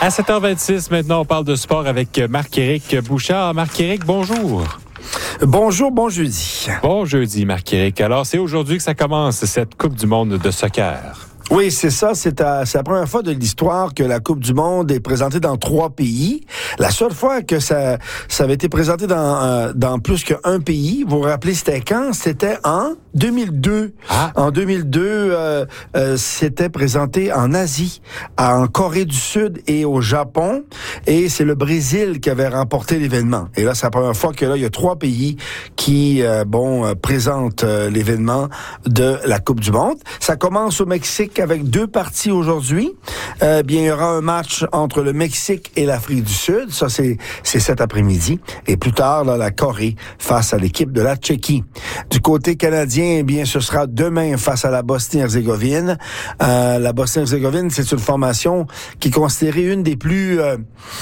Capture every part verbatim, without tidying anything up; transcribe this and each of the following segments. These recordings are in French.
À sept heures vingt-six, maintenant, on parle de sport avec Marc-Éric Bouchard. Marc-Éric, bonjour. Bonjour, bon jeudi. Bon jeudi, Marc-Éric. Alors, c'est aujourd'hui que ça commence, cette Coupe du monde de soccer. Oui, c'est ça. C'est, à, c'est la première fois de l'histoire que la Coupe du monde est présentée dans trois pays. La seule fois que ça, ça avait été présenté dans, euh, dans plus qu'un pays, vous vous rappelez, c'était quand? C'était en deux mille deux. Ah. En deux mille deux, euh, euh, c'était présenté en Asie, en Corée du Sud et au Japon. Et c'est le Brésil qui avait remporté l'événement. Et là, c'est la première fois que là, il y a trois pays qui, euh, bon, euh, présentent euh, l'événement de la Coupe du monde. Ça commence au Mexique avec deux parties aujourd'hui. Euh, bien, il y aura un match entre le Mexique et l'Afrique du Sud. Ça, c'est, c'est cet après-midi. Et plus tard, là, la Corée face à l'équipe de la Tchéquie. Du côté canadien, eh bien, ce sera demain face à la Bosnie-Herzégovine. Euh, la Bosnie-Herzégovine, c'est une formation qui est considérée une des plus euh,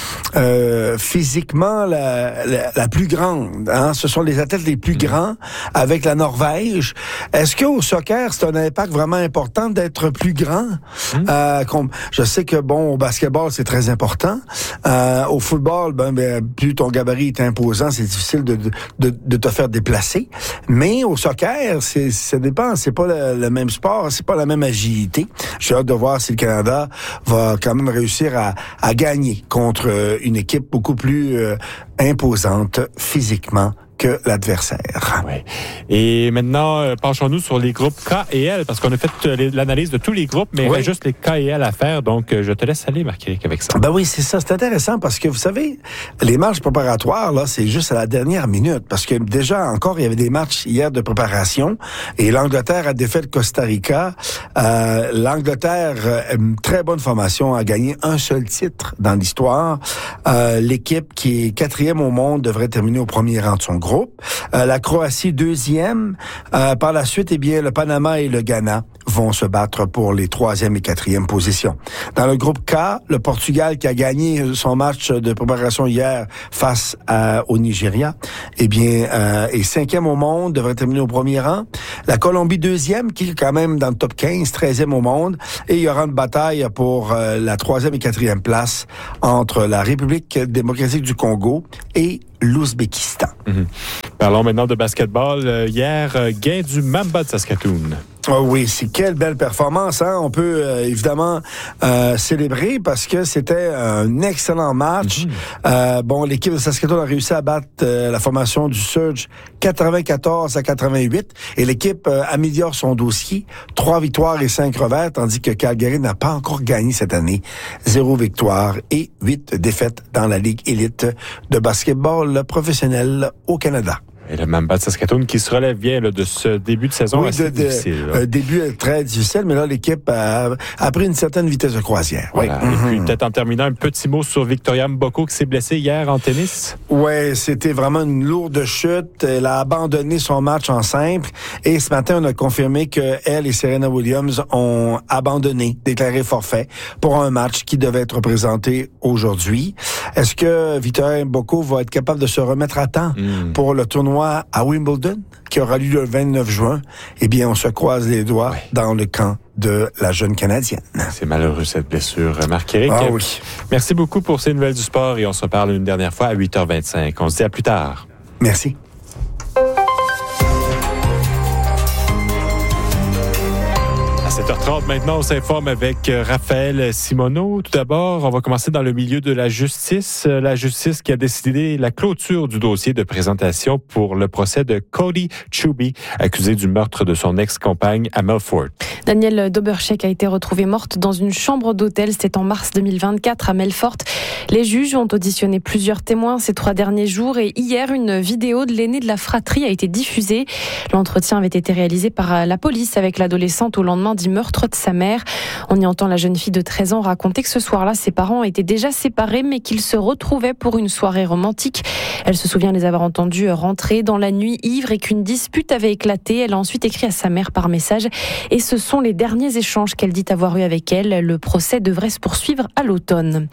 euh, physiquement la, la, la plus grande. Hein? Ce sont les athlètes les plus grands avec la Norvège. Est-ce qu'au soccer, c'est un impact vraiment important d'être plus grand? Mmh. Euh, je sais que, bon, au basketball, c'est très important. Euh, au football, ben, ben, plus ton gabarit est imposant, c'est difficile de, de, de te faire déplacer. Mais au soccer, c'est, ça dépend. C'est pas le, le même sport, c'est pas la même agilité. J'ai hâte de voir si le Canada va quand même réussir à, à gagner contre une équipe beaucoup plus euh, imposante physiquement que l'adversaire. Oui. Et maintenant, euh, penchons-nous sur les groupes K et L, parce qu'on a fait euh, l'analyse de tous les groupes, mais oui. Il reste juste les K et L à faire, donc euh, je te laisse aller, Marc-Éric, avec ça. Ben oui, c'est ça. C'est intéressant parce que, vous savez, les matchs préparatoires, là, c'est juste à la dernière minute, parce que déjà, encore, il y avait des matchs hier de préparation, et l'Angleterre a défait le Costa Rica. Euh, L'Angleterre, euh, une très bonne formation, a gagné un seul titre dans l'histoire. Euh, l'équipe qui est quatrième au monde devrait terminer au premier rang de son groupe. Euh, la Croatie deuxième. Euh, par la suite, eh bien, le Panama et le Ghana vont se battre pour les troisième et quatrième positions. Dans le groupe K, le Portugal qui a gagné son match de préparation hier face à, au Nigeria, eh bien, euh, est cinquième au monde, devrait terminer au premier rang. La Colombie deuxième, qui est quand même dans le top quinze, treizième au monde. Et il y aura une bataille pour euh, la troisième et quatrième place entre la République démocratique du Congo et l'Ouzbékistan. Mmh. Parlons maintenant de basketball. Euh, hier, euh, gain du Mamba de Saskatoon. Oh oui, c'est quelle belle performance, hein? On peut euh, évidemment euh, célébrer parce que c'était un excellent match. Mm-hmm. Euh, bon, l'équipe de Saskatoon a réussi à battre euh, la formation du Surge quatre-vingt-quatorze à quatre-vingt-huit et l'équipe euh, améliore son dossier. Trois victoires et cinq revers, tandis que Calgary n'a pas encore gagné cette année. Zéro victoire et huit défaites dans la Ligue élite de basketball professionnel au Canada. Et le Mamba de Saskatoon qui se relève bien là, de ce début de saison oui, assez de, de, difficile. Un début très difficile, mais là, l'équipe a, a pris une certaine vitesse de croisière. Voilà. Oui. Et mm-hmm. puis, peut-être en terminant, un petit mot sur Victoria Mboko qui s'est blessée hier en tennis. Oui, c'était vraiment une lourde chute. Elle a abandonné son match en simple. Et ce matin, on a confirmé qu'elle et Serena Williams ont abandonné, déclaré forfait pour un match qui devait être présenté aujourd'hui. Est-ce que Victoria Mboko va être capable de se remettre à temps mm. pour le tournoi à Wimbledon, qui aura lieu le vingt-neuf juin? Eh bien, on se croise les doigts oui. dans le camp de la jeune Canadienne. C'est malheureux, cette blessure, Marc-Éric. Ah oui. Merci beaucoup pour ces nouvelles du sport et on se reparle une dernière fois à huit heures vingt-cinq. On se dit à plus tard. Merci. sept heures trente maintenant, on s'informe avec Raphaël Simoneau. Tout d'abord, on va commencer dans le milieu de la justice. La justice qui a décidé la clôture du dossier de présentation pour le procès de Cody Chubby, accusé du meurtre de son ex-compagne à Melfort. Danielle Doberchek a été retrouvée morte dans une chambre d'hôtel. C'était en mars deux mille vingt-quatre à Melfort. Les juges ont auditionné plusieurs témoins ces trois derniers jours et hier, une vidéo de l'aîné de la fratrie a été diffusée. L'entretien avait été réalisé par la police avec l'adolescente au lendemain du meurtre de sa mère. On y entend la jeune fille de treize ans raconter que ce soir-là, ses parents étaient déjà séparés mais qu'ils se retrouvaient pour une soirée romantique. Elle se souvient les avoir entendus rentrer dans la nuit ivre et qu'une dispute avait éclaté. Elle a ensuite écrit à sa mère par message et ce sont les derniers échanges qu'elle dit avoir eus avec elle. Le procès devrait se poursuivre à l'automne.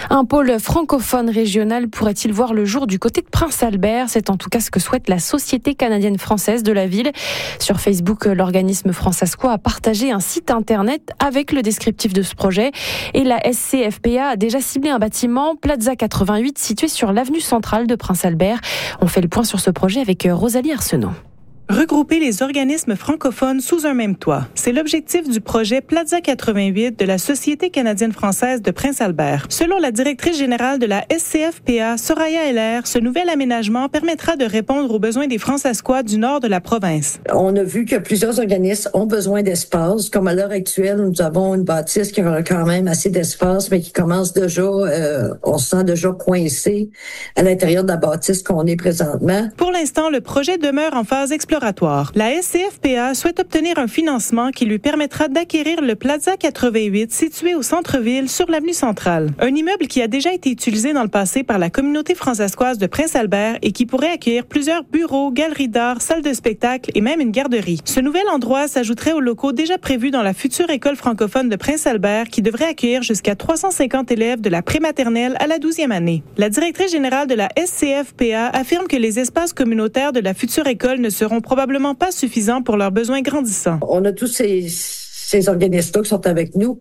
Un pôle francophone régional pourrait-il voir le jour du côté de Prince-Albert? C'est en tout cas ce que souhaite la Société canadienne-française de la ville. Sur Facebook, l'organisme Francescois a partagé un site internet avec le descriptif de ce projet. Et la S C F P A a déjà ciblé un bâtiment, Plaza quatre-vingt-huit, situé sur l'avenue centrale de Prince-Albert. On fait le point sur ce projet avec Rosalie Arsenault. Regrouper les organismes francophones sous un même toit. C'est l'objectif du projet Plaza quatre-vingt-huit de la Société canadienne-française de Prince-Albert. Selon la directrice générale de la S C F P A, Soraya Heller, ce nouvel aménagement permettra de répondre aux besoins des Francescois du nord de la province. On a vu que plusieurs organismes ont besoin d'espace. Comme à l'heure actuelle, nous avons une bâtisse qui a quand même assez d'espace, mais qui commence déjà, euh, on se sent déjà coincé à l'intérieur de la bâtisse qu'on est présentement. Pour l'instant, le projet demeure en phase exploratoire. La S C F P A souhaite obtenir un financement qui lui permettra d'acquérir le Plaza quatre-vingt-huit situé au centre-ville sur l'avenue centrale. Un immeuble qui a déjà été utilisé dans le passé par la communauté francescoise de Prince-Albert et qui pourrait accueillir plusieurs bureaux, galeries d'art, salles de spectacle et même une garderie. Ce nouvel endroit s'ajouterait aux locaux déjà prévus dans la future école francophone de Prince-Albert qui devrait accueillir jusqu'à trois cent cinquante élèves de la prématernelle à la douzième année. La directrice générale de la S C F P A affirme que les espaces communautaires de la future école ne seront probablement pas suffisants pour leurs besoins grandissants. On a tous ces, ces organismes-là qui sont avec nous,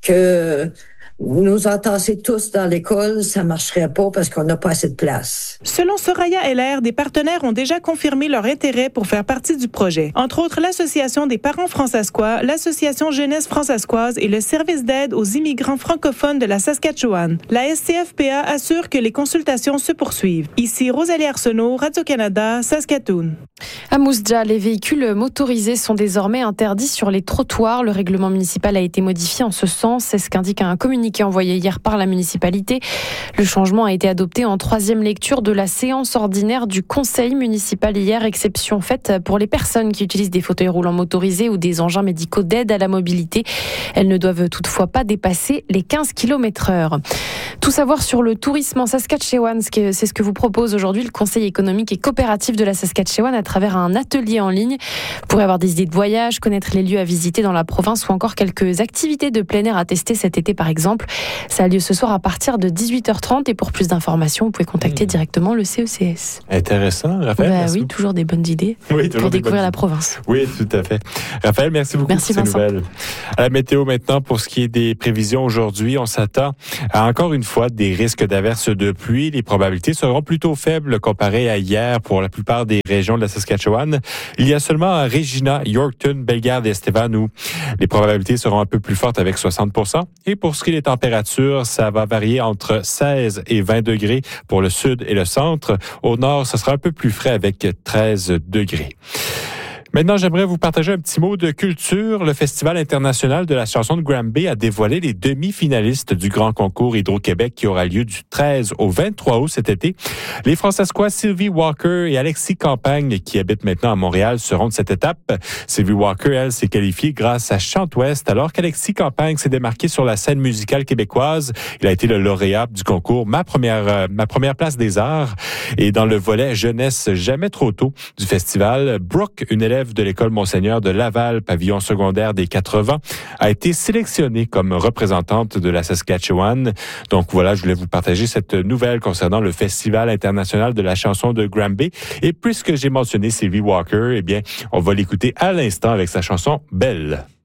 que nous entasser tous dans l'école, ça marcherait pas parce qu'on n'a pas assez de place. Selon Soraya Heller, des partenaires ont déjà confirmé leur intérêt pour faire partie du projet. Entre autres, l'Association des parents francescois, l'Association jeunesse francescoise et le service d'aide aux immigrants francophones de la Saskatchewan. La S C F P A assure que les consultations se poursuivent. Ici Rosalie Arsenault, Radio-Canada, Saskatoon. À Mousdja, les véhicules motorisés sont désormais interdits sur les trottoirs. Le règlement municipal a été modifié en ce sens. C'est ce qu'indique un communiqué envoyé hier par la municipalité. Le changement a été adopté en troisième lecture de la séance ordinaire du conseil municipal hier. Exception faite pour les personnes qui utilisent des fauteuils roulants motorisés ou des engins médicaux d'aide à la mobilité. Elles ne doivent toutefois pas dépasser les quinze kilomètres heure. Tout savoir sur le tourisme en Saskatchewan, c'est ce que vous propose aujourd'hui le Conseil économique et coopératif de la Saskatchewan à travers un atelier en ligne. Vous pourrez avoir des idées de voyage, connaître les lieux à visiter dans la province ou encore quelques activités de plein air à tester cet été par exemple. Ça a lieu ce soir à partir de dix-huit heures trente et pour plus d'informations, vous pouvez contacter mmh. directement le C E C S. Intéressant, Raphaël. Bah, oui, toujours des bonnes idées oui, pour découvrir la province. Oui, tout à fait. Raphaël, merci beaucoup merci pour ces Vincent. nouvelles. À la météo maintenant, pour ce qui est des prévisions aujourd'hui, on s'attend à encore une fois des risques d'averses de pluie. Les probabilités seront plutôt faibles comparées à hier pour la plupart des régions de la Saskatchewan. Il y a seulement à Regina, Yorkton, Bellegarde et Estevan où les probabilités seront un peu plus fortes avec soixante pour cent. Et pour ce qui est des températures, ça va varier entre seize et vingt degrés pour le sud et le centre. Au nord, ce sera un peu plus frais avec treize degrés. Maintenant, j'aimerais vous partager un petit mot de culture. Le Festival international de la chanson de Granby a dévoilé les demi-finalistes du grand concours Hydro-Québec qui aura lieu du treize au vingt-trois août cet été. Les Francescois Sylvie Walker et Alexis Campagne, qui habitent maintenant à Montréal, seront de cette étape. Sylvie Walker, elle, s'est qualifiée grâce à Chante Ouest, alors qu'Alexis Campagne s'est démarqué sur la scène musicale québécoise. Il a été le lauréat du concours Ma première, euh, ma première place des arts. Et dans le volet jeunesse jamais trop tôt du festival, Brooke, une élève de l'école Monseigneur de Laval, pavillon secondaire des quatre-vingts, a été sélectionnée comme représentante de la Saskatchewan. Donc voilà, je voulais vous partager cette nouvelle concernant le Festival international de la chanson de Granby. Et puisque j'ai mentionné Sylvie Walker, eh bien, on va l'écouter à l'instant avec sa chanson Belle.